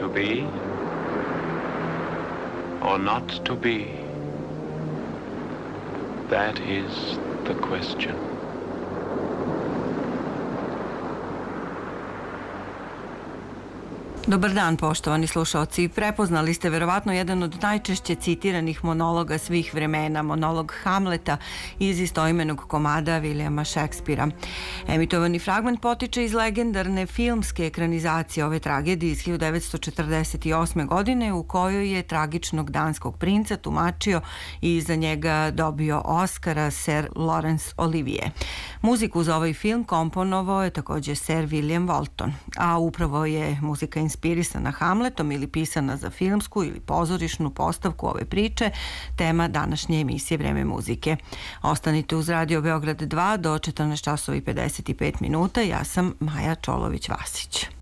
to be or not to be? That is the question. Dobar dan, poštovani slušaoci. Prepoznali ste verovatno jedan od najčešće citiranih monologa svih vremena, monolog Hamleta iz istoimenog komada Williama Shakespearea. Emitovani fragment potiče iz legendarne filmske ekranizacije ove tragedije iz 1948. godine u kojoj je tragičnog danskog princa tumačio i za njega dobio Oscara Sir Laurence Olivier. Muziku za ovaj film komponovao je također Sir William Walton, a upravo je muzika inspirisana Hamletom ili pisana za filmsku ili pozorišnu postavku ove priče tema današnje emisije Vreme muzike. Ostanite uz Radio Beograd 2 do 14 časova i 55 minuta. Ja sam Maja Čolović-Vasić.